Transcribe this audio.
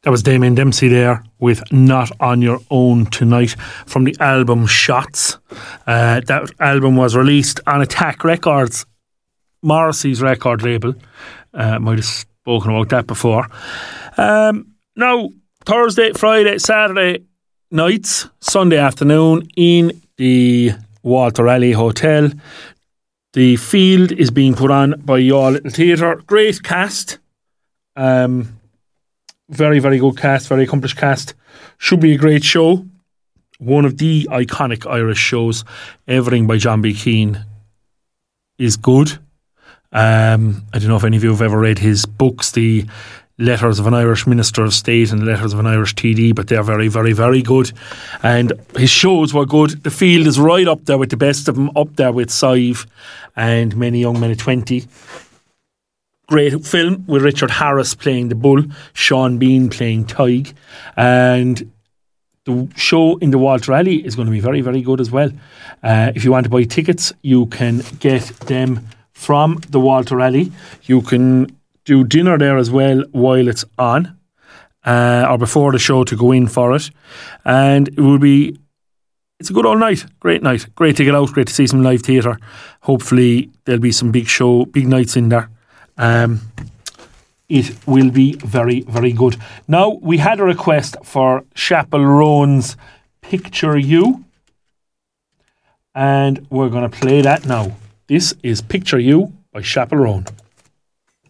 That was Damien Dempsey there with Not On Your Own Tonight from the album Shots. That album was released on Attack Records, Morrissey's record label. Might have spoken about that before. Now, Thursday, Friday, Saturday nights, Sunday afternoon in the Walter Raleigh Hotel. The Field is being put on by Your Little Theatre. Great cast. Very, very good cast, very accomplished cast. Should be a great show. One of the iconic Irish shows. Everything by John B. Keane is good. I don't know if any of you have ever read his books, the Letters of an Irish Minister of State and Letters of an Irish TD, but they're very, very, very good. And his shows were good. The Field is right up there with the best of them, up there with Sive and Many Young Men at 20. Great film with Richard Harris playing the bull, Sean Bean playing Tig, and the show in the Walter Raleigh is going to be very, very good as well. If you want to buy tickets, you can get them from the Walter Raleigh. You can do dinner there as well while it's on, or before the show to go in for it, and it's a good old night, great to get out, great to see some live theatre. Hopefully there'll be some big nights in there. It will be very, very good. Now, we had a request for Chapel Roan's Picture You, and we're going to play that now. This is Picture You by Chapel Roan.